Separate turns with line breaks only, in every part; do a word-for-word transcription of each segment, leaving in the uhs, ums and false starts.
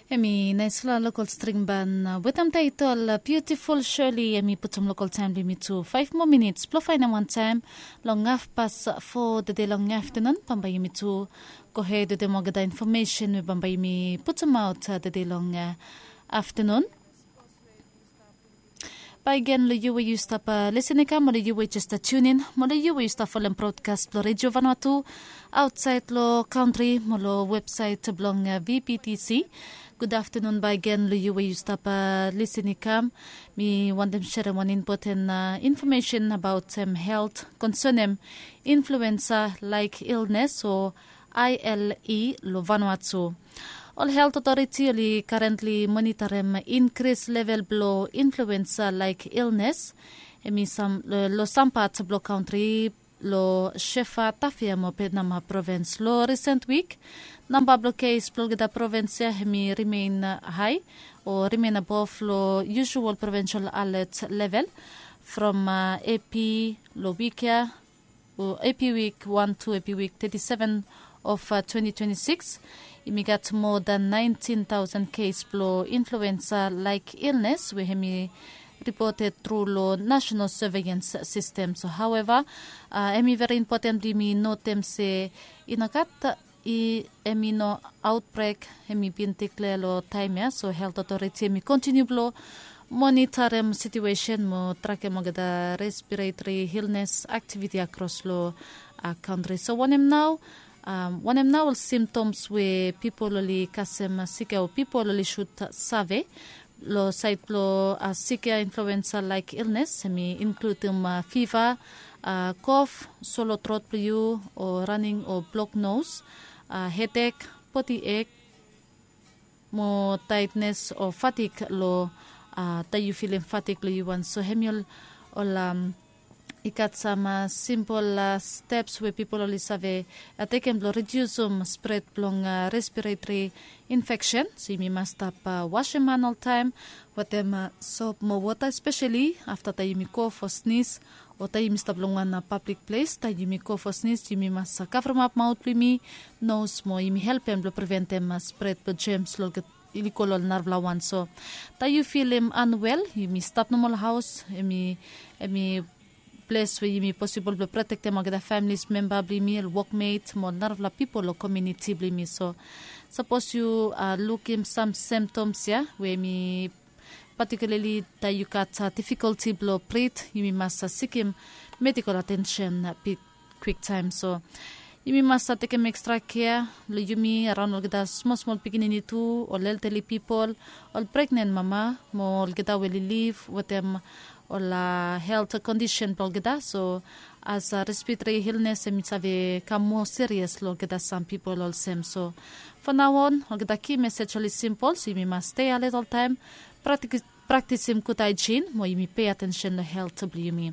Emi naisla local string band uh, with am title Beautiful Shirley. Emi put some local time limit to five more minutes. Plus fine one time long half past four the day long afternoon. Pambay mi to go ahead the mogada information. We pambay mi put some out uh, the day long uh, afternoon. By again, you will use stop listening, or you will just tune in, or you will stop following broadcast lo Radio Vanuatu outside lo country, molo website blong V P T C. Good afternoon, by again, you will use stop listening. Me want them share one important uh, information about um, health concerning influenza like illness or I L E lo Vanuatu. All health authority li currently monitoring increased level below influenza like illness. Emi sam lo sampat blo country lo shefa tafia mo Penama province lo recent week. Number blo case blo gida province hemi remain high or remain above lo usual provincial alert level from uh, A P lo week uh, A P week one to A P week thirty-seven of uh, twenty twenty-six. We got more than nineteen thousand cases below influenza-like illness, we have reported through the national surveillance system. So, however, uh, emi very importantly, me note them say inakat I emi no outbreak emi bintikle lo time ya. So, health authority emi continue below monitor em situation mo track mo gada respiratory illness activity across lo uh, country. So, one em now. Um, one of now symptoms where people only kasem sika or people only should save lo site lo uh, sika influenza like illness semi include um, uh, fever, uh, cough, solo throat flu or running or blocked nose, uh, headache, potty ache, more tightness or fatigue lo uh, that you feeling fatigue lo you want so hemiol or um, I got some uh, simple uh, steps where people only save uh, they can reduce um, spread long uh, respiratory infection. So you must stop uh, washing man all time with them uh, soap more water, especially after that you cough or sneeze or that you stop long on a public place that you cough or sneeze. You must uh, cover up mouth with me nose more. You help them to prevent them uh, spread the germs log ilikolol narvla one. So that you feel them unwell, you may stop normal house. You may you place where you may possible to protect them against families member blimi workmate more narvla people or community blimi. So suppose you are uh, looking some symptoms yeah where me particularly that you got uh, difficulty blow breathe you must uh, seek him medical attention at uh, quick time. So you must uh, take him extra care you me around all the small small beginning too or elderly people or pregnant mama more get will live with them or la health condition polgeda. So as a respiratory illness it have come more serious logeda some people all same. So for now on the key message is simple. So you must stay a little time practice practicing good hygiene more you pay attention to health you me.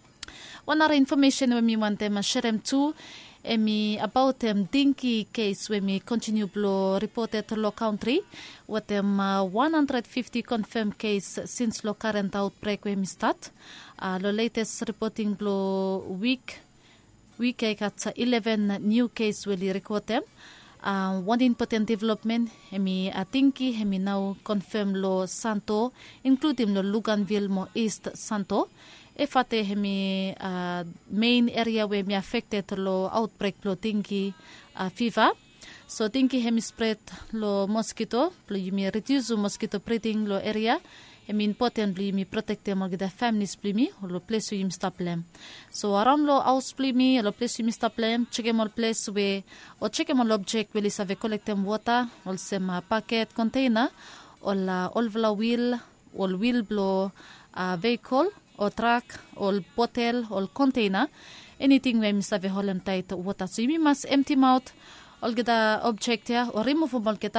One other information when we want them share them too Emi about them dinky case when we continue blow reported to low country with them uh, one hundred fifty confirmed case since low current outbreak when we start. Uh, the latest reporting blow week week I got uh, eleven new case will record them. Uh, one important development Emi a dinky Emi now confirm lo Santo including lo Luganville mo East Santo. If at the uh, main area where me affected lo outbreak lo dinky uh, fever, so dinky hemi spread lo mosquito, lo you me reduce mosquito breeding lo area. I mean importantly me protect them against the families plimi or lo place where you stop them. So around lo house plimi lo place you stop them. Check them all place where or check them all object where is have collect them water, all some uh, packet container, all uh, all vla wheel, all wheel blow uh, vehicle. Or truck, or bottle, or container, anything where you have a hole and tight water. So you must empty them out, all get the object here, or remove them all get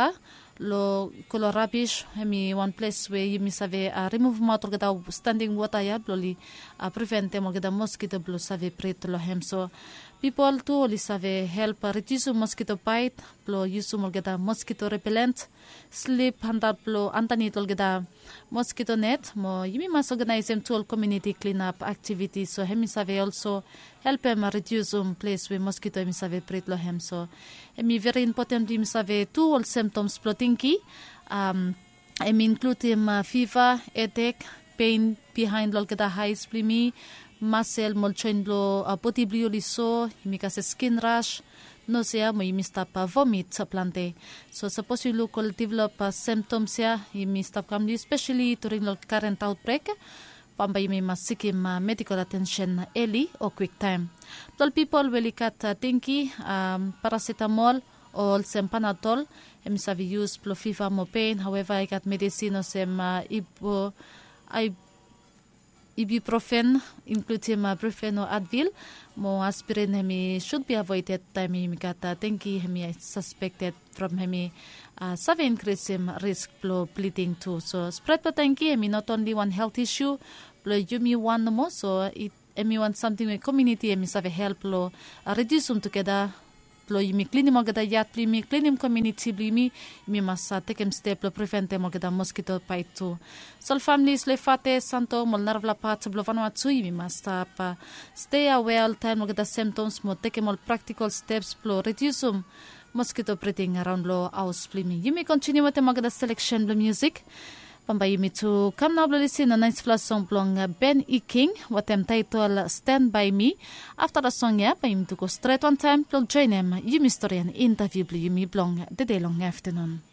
lo color rubbish. I mean one place where you must have a remove them out or get the standing water here, blowly uh, prevent them or get the mosquito blow save breed lo hem. So People too lisave help reduce mosquito bite, plo use molgeda mosquito repellent, sleep handal plo antani tolgeda mosquito net, mo yimi mas organize them to all community cleanup activities. So hemi save also help them reduce um place with mosquito hemi save pritlo hem. So hemi very important hemi save two all symptoms plotinki. Um, hemi include him uh, fever, headache, pain behind lolgeda high splimi, muscle molchoin blo uh, poti blioli so himi kase skin rash, nausea mo himi stop uh, vomit sa plante. So suppose you look develop uh, symptoms ya himi stop kamli especially during the current outbreak. Pamba himi masikim uh, medical attention early or quick time. Tol people will cut uh, tinky um, paracetamol or some Panadol. Himi save use plo fever mo pain. However, I got medicine or some uh, ibo I ibuprofen, including uh, Brufen or Advil. Mo aspirin hemi should be avoided time hemi kata tenki hemi suspected from hemi uh, save increase him risk plo bleeding too. So spread po tenki hemi not only one health issue, plo yumi one no more. So it hemi want something with community hemi save help plo uh, reduce um together. Plo yumi cleanim agada yat plimi cleanim community blimi mi masa takem step plo prevent mo agada mosquito bite too. Sol families le fate santo mol narvla pat blo Vanuatu mi masta pa stay aware all time agada symptoms mo takem all practical steps plo reduce um mosquito breeding around lo house plimi. You may continue with the magada selection blo music. Pambayimi to come now listen a nice flash song blong Ben E. King, what them title Stand By Me. After the song yeah, payim to go straight one time, blong join him, you historian interview bli yumi blong the day long afternoon.